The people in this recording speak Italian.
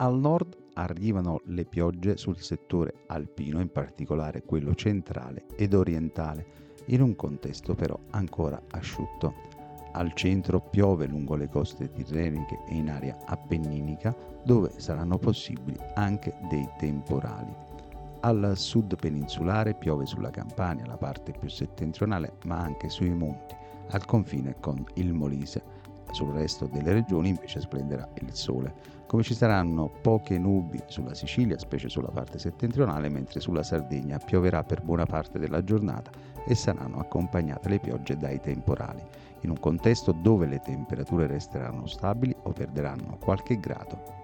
Al nord arrivano le piogge sul settore alpino, in particolare quello centrale ed orientale, in un contesto però ancora asciutto. Al centro piove lungo le coste tirreniche e in area appenninica, dove saranno possibili anche dei temporali. Al sud peninsulare piove sulla Campania, la parte più settentrionale, ma anche sui monti, al confine con il Molise. Sul resto delle regioni invece splenderà il sole. Come ci saranno poche nubi sulla Sicilia, specie sulla parte settentrionale, mentre sulla Sardegna pioverà per buona parte della giornata e saranno accompagnate le piogge dai temporali, in un contesto dove le temperature resteranno stabili o perderanno qualche grado